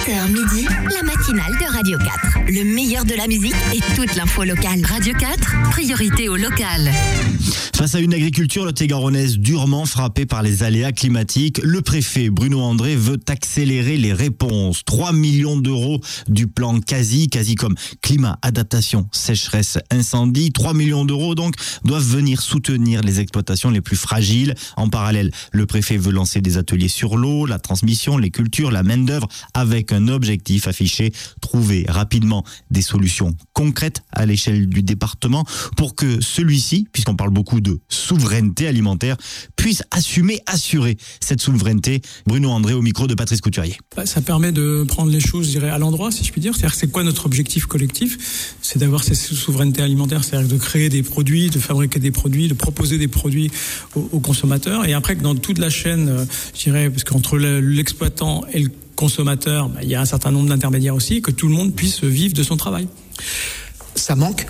10h midi, la matinale de Radio 4. Le meilleur de la musique et toute l'info locale. Radio 4, priorité au local. Face à une agriculture lot-et-garonnaise durement frappée par les aléas climatiques, le préfet Bruno André veut accélérer les réponses. 3 millions d'euros du plan quasi comme climat, adaptation, sécheresse, incendie. 3 millions d'euros donc doivent venir soutenir les exploitations les plus fragiles. En parallèle, le préfet veut lancer des ateliers sur l'eau, la transmission, les cultures, la main-d'œuvre, avec un objectif affiché, trouver rapidement des solutions concrètes à l'échelle du département pour que celui-ci, puisqu'on parle beaucoup de souveraineté alimentaire, puisse assurer cette souveraineté. Bruno André au micro de Patrice Couturier. Ça permet de prendre les choses, je dirais, à l'endroit, si je puis dire. C'est-à-dire, c'est quoi notre objectif collectif ? C'est d'avoir cette souveraineté alimentaire, c'est-à-dire de créer des produits, de fabriquer des produits, de proposer des produits aux consommateurs. Et après, que dans toute la chaîne, je dirais, parce qu'entre l'exploitant et le consommateur, il y a un certain nombre d'intermédiaires aussi, que tout le monde puisse vivre de son travail. Ça manque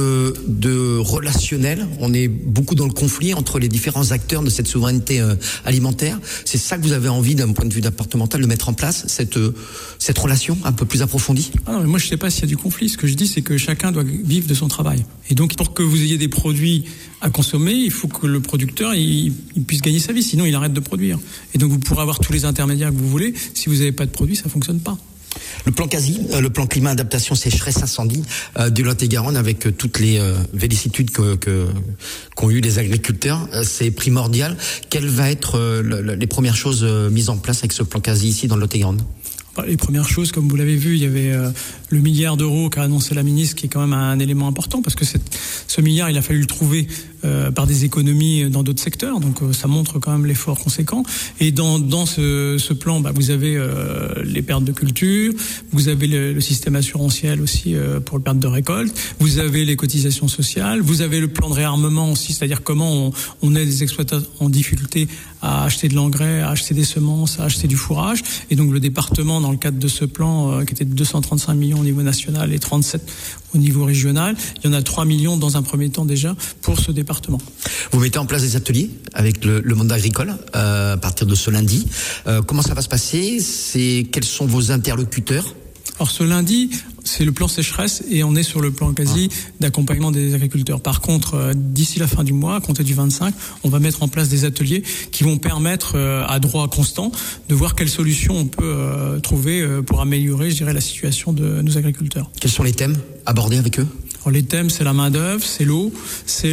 de relationnel. On est beaucoup dans le conflit entre les différents acteurs de cette souveraineté alimentaire. C'est ça que vous avez envie, d'un point de vue départemental, de mettre en place, cette relation un peu plus approfondie? Non, mais moi, je ne sais pas s'il y a du conflit. Ce que je dis, c'est que chacun doit vivre de son travail. Et donc, pour que vous ayez des produits à consommer, il faut que le producteur il puisse gagner sa vie. Sinon, il arrête de produire. Et donc, vous pourrez avoir tous les intermédiaires que vous voulez. Si vous n'avez pas de produits, ça ne fonctionne pas. Le plan quasi, le plan climat adaptation sécheresse incendie du Lot-et-Garonne, avec toutes les vicissitudes qu'ont eu les agriculteurs, c'est primordial. Quelles vont être les premières choses mises en place avec ce plan quasi ici dans le Lot-et-Garonne? Les premières choses, comme vous l'avez vu, il y avait le milliard d'euros qu'a annoncé la ministre, qui est quand même un élément important, parce que ce milliard, il a fallu le trouver par des économies dans d'autres secteurs, donc ça montre quand même l'effort conséquent. Et dans ce plan, vous avez les pertes de culture, vous avez le système assurantiel aussi pour les pertes de récolte, vous avez les cotisations sociales, vous avez le plan de réarmement aussi, c'est-à-dire comment on aide les exploitants en difficulté à acheter de l'engrais, à acheter des semences, à acheter du fourrage. Et donc le département, dans le cadre de ce plan, qui était de 235 millions au niveau national et 37 au niveau régional, il y en a 3 millions dans un premier temps déjà pour ce département. Vous mettez en place des ateliers avec le monde agricole à partir de ce lundi. Comment ça va se passer? Quels sont vos interlocuteurs? Alors ce lundi, c'est le plan sécheresse et on est sur le plan quasi d'accompagnement des agriculteurs. Par contre, d'ici la fin du mois, à compter du 25, on va mettre en place des ateliers qui vont permettre à droit constant de voir quelles solutions on peut trouver pour améliorer, je dirais, la situation de nos agriculteurs. Quels sont les thèmes abordés avec eux? Alors, les thèmes, c'est la main-d'œuvre, c'est l'eau, c'est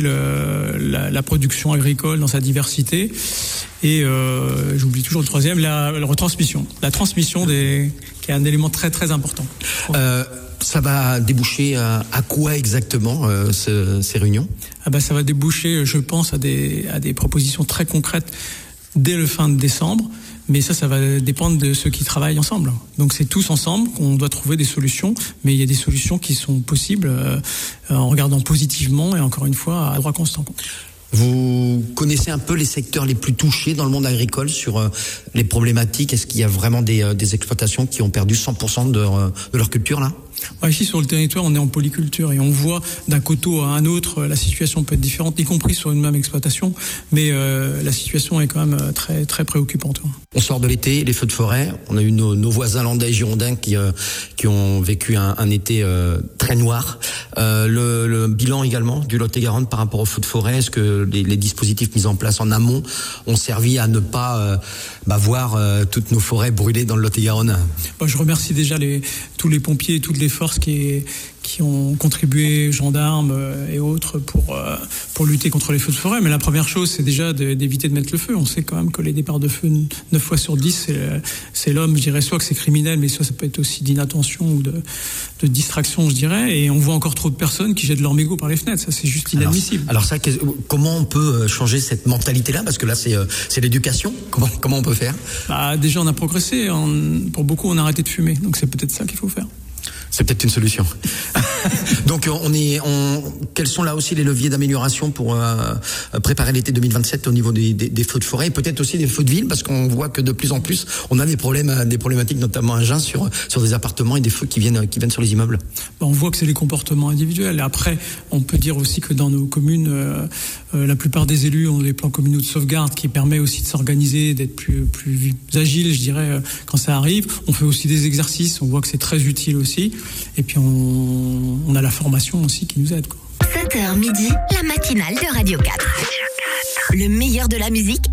la production agricole dans sa diversité. Et j'oublie toujours le troisième, la retransmission. La transmission qui est un élément très très important. Ça va déboucher à quoi exactement ces réunions? Ça va déboucher, je pense, à des propositions très concrètes dès le fin de décembre. Mais ça va dépendre de ceux qui travaillent ensemble. Donc c'est tous ensemble qu'on doit trouver des solutions, mais il y a des solutions qui sont possibles en regardant positivement et encore une fois à droit constant. Vous connaissez un peu les secteurs les plus touchés dans le monde agricole sur les problématiques? Est-ce qu'il y a vraiment des exploitations qui ont perdu 100% de leur culture là? Ici sur le territoire, on est en polyculture et on voit d'un coteau à un autre, la situation peut être différente, y compris sur une même exploitation, mais la situation est quand même très très préoccupante. On sort de l'été, les feux de forêt. On a eu nos voisins landais et girondins qui ont vécu un été très noir. Le bilan également du Lot-et-Garonne par rapport aux feux de forêt, est-ce que les dispositifs mis en place en amont ont servi à ne pas voir toutes nos forêts brûlées dans le Lot-et-Garonne? Je remercie déjà tous les pompiers et toutes les forces qui ont contribué, gendarmes et autres, pour lutter contre les feux de forêt. Mais la première chose, c'est déjà d'éviter de mettre le feu. On sait quand même que les départs de feu, 9 fois sur 10, c'est l'homme, je dirais, soit que c'est criminel, mais soit ça peut être aussi d'inattention ou de distraction, je dirais. Et on voit encore trop de personnes qui jettent leur mégot par les fenêtres. Ça, c'est juste inadmissible. Alors ça, comment on peut changer cette mentalité-là? Parce que là, c'est l'éducation. Comment on peut faire? Déjà, on a progressé. Pour beaucoup, on a arrêté de fumer. Donc c'est peut-être ça qu'il faut faire. C'est peut-être une solution. Donc quels sont là aussi les leviers d'amélioration pour préparer l'été 2027 au niveau des feux de forêt, et peut-être aussi des feux de ville, parce qu'on voit que de plus en plus on a des problématiques, notamment à Agen, sur des appartements et des feux qui viennent sur les immeubles. On voit que c'est les comportements individuels. Après, on peut dire aussi que dans nos communes, la plupart des élus ont des plans communaux de sauvegarde qui permet aussi de s'organiser, d'être plus agile, je dirais, quand ça arrive. On fait aussi des exercices, on voit que c'est très utile aussi. Et puis on a la formation aussi qui nous aide, quoi. 7h midi, la matinale de Radio 4. Le meilleur de la musique